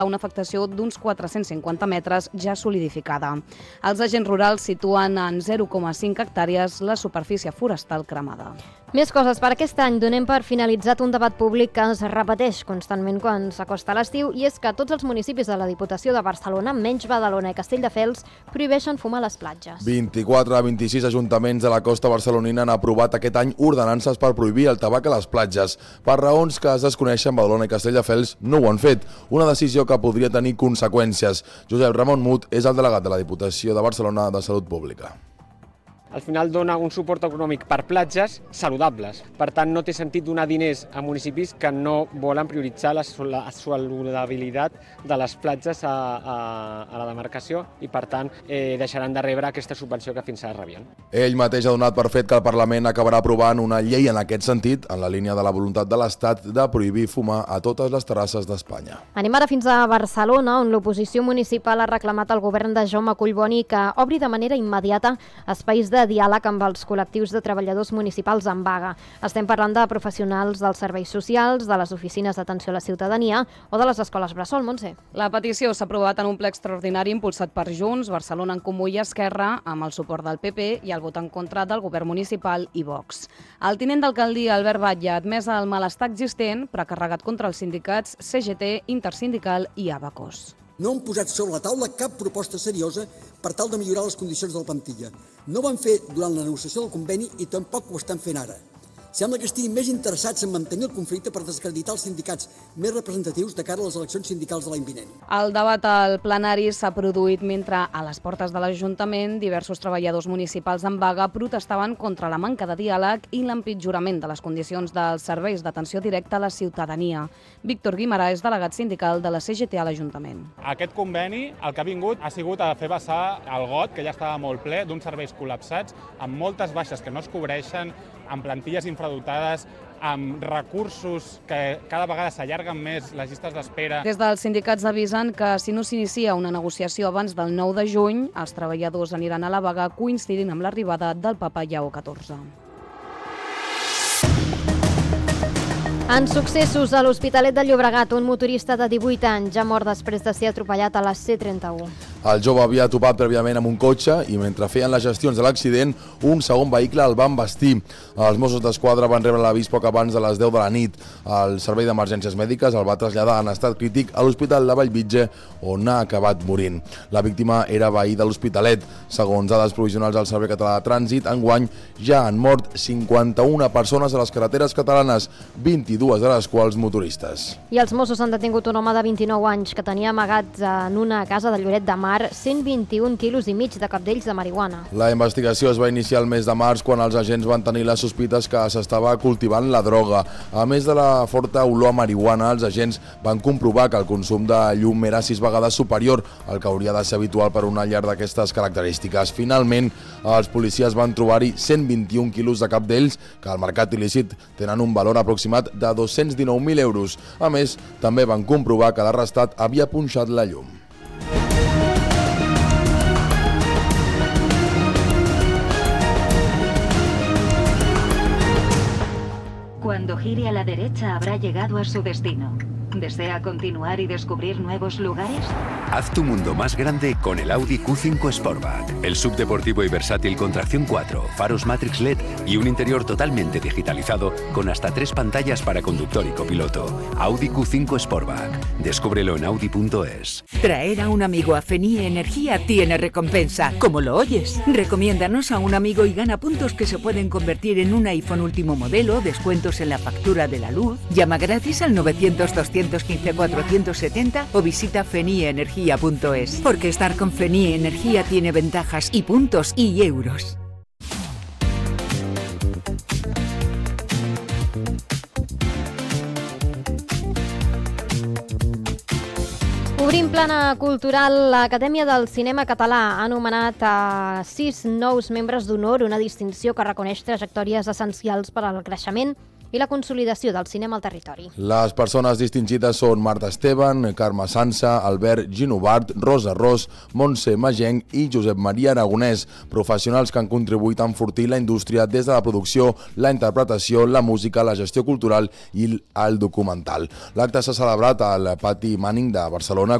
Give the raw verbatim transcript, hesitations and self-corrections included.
una afectació d'uns quatre-cents cinquanta metres ja solidificada. Els agents rurals situen en zero coma cinc hectàrees la superfície forestal cremada. Més coses per aquest any. Donem per finalitzat un debat públic que es repeteix constantment quan s'acosta l'estiu, i és que tots els municipis de la Diputació de Barcelona, menys Badalona i Castelldefels, prohibeixen fumar a les platges. vint-i-quatre a vint-i-sis ajuntaments de la costa barcelonina han aprovat aquest any ordenances per prohibir el tabac a les platges. Per raons que es desconeixen, Badalona i Castelldefels no ho han fet. Una decisió que podria tenir conseqüències. Josep Ramon Mut és el delegat de la Diputació de Barcelona de Salut Pública. Al final dona un suport econòmic per platges saludables. Per tant, no té sentit donar diners a municipis que no volen prioritzar la saludabilitat de les platges a, a, a la demarcació i, per tant, eh, deixaran de rebre aquesta subvenció que fins ara rebien. Ell mateix ha donat per fet que el Parlament acabarà aprovant una llei en aquest sentit, en la línia de la voluntat de l'Estat de prohibir fumar a totes les terrasses d'Espanya. Anem ara fins a Barcelona, on l'oposició municipal ha reclamat al govern de Jaume Collboni que obri de manera immediata espais de diàleg amb els col·lectius de treballadors municipals en vaga. Estem parlant de professionals dels serveis socials, de les oficines d'atenció a la ciutadania o de les escoles bressol. Montse. La petició s'ha aprovat en un ple extraordinari impulsat per Junts, Barcelona en Comú i Esquerra, amb el suport del P P i el vot en contra del govern municipal i Vox. El tinent d'alcaldia, Albert Batlle, ha admès el malestar existent, però ha carregat contra els sindicats C G T, Intersindical i Abacos. No han posat sobre la taula cap proposta seriosa per tal de millorar les condicions de la plantilla. No ho van fer durant la negociació del conveni i tampoc ho estan fent ara. Sembla que estiguin més interessats en mantenir el conflicte per desacreditar els sindicats més representatius de cara a les eleccions sindicals de l'any vinent. El debat al plenari s'ha produït mentre a les portes de l'Ajuntament diversos treballadors municipals en vaga protestaven contra la manca de diàleg i l'empitjorament de les condicions dels serveis d'atenció directa a la ciutadania. Víctor Guimarà és delegat sindical de la C G T a l'Ajuntament. Aquest conveni el que ha vingut ha sigut a fer vessar el got, que ja estava molt ple, d'uns serveis col·lapsats, amb moltes baixes que no es cobreixen, amb plantilles infradotades, amb recursos que cada vegada s'allarguen més les llistes d'espera. Des dels sindicats avisen que si no s'inicia una negociació abans del nou de juny, els treballadors aniran a la vaga coincidint amb l'arribada del Papa Lleó catorze. En successos a l'Hospitalet de Llobregat, un motorista de divuit anys ja mort després de ser atropellat a la C trenta-u. El jove havia topat prèviament amb un cotxe i mentre feien les gestions de l'accident, un segon vehicle el va embestir. Els Mossos d'Esquadra van rebre l'avís poc abans de les deu de la nit. El Servei d'Emergències Mèdiques el va traslladar en estat crític a l'Hospital de Bellvitge, on ha acabat morint. La víctima era veí de l'Hospitalet. Segons dades provisionals del Servei Català de Trànsit, enguany ja han mort cinquanta-una persones a les carreteres catalanes, vint-i-dues de les quals motoristes. I els Mossos han detingut un home de vint-i-nou anys que tenia amagats en una casa de Lloret de Mar cent vint-i-un quilos i mig de cabdells de marihuana. La investigació es va iniciar el mes de març quan els agents van tenir les sospites que s'estava cultivant la droga. A més de la forta olor a marihuana, els agents van comprovar que el consum de llum era sis vegades superior al que hauria de ser habitual per una llar d'aquestes característiques. Finalment, els policies van trobar-hi cent vint-i-un quilos de cabdells que al mercat il·lícit tenen un valor aproximat de dos-cents dinou mil euros. A més, també van comprovar que l'arrestat havia punxat la llum. Cuando gire a la derecha habrá llegado a su destino. ¿Desea continuar y descubrir nuevos lugares? Haz tu mundo más grande con el Audi Q cinco Sportback. El subdeportivo y versátil con tracción cuatro, faros Matrix L E D y un interior totalmente digitalizado con hasta tres pantallas para conductor y copiloto. Audi Q cinco Sportback. Descúbrelo en audi punto es. Traer a un amigo a Fenie Energía tiene recompensa. ¿Cómo lo oyes? Recomiéndanos a un amigo y gana puntos que se pueden convertir en un iPhone último modelo, descuentos en la factura de la luz. Llama gratis al novecientos doscientos quince cuatrocientos setenta o visita fenie energía punto es. Porque estar con Fenie Energía tiene ventajas y puntos y euros. Obrim plana cultural. L'Acadèmia del Cinema Català ha anomenat a sis nous membres d'honor, una distinció que reconeix trajectòries essencials per al creixement i la consolidació del cinema al territori. Les persones distingides són Marta Esteban, Carme Sansa, Albert Ginovart, Rosa Ros, Montse Magenc i Josep Maria Aragonès, professionals que han contribuït a enfortir la indústria des de la producció, la interpretació, la música, la gestió cultural i el documental. L'acte s'ha celebrat al Pati Manning de Barcelona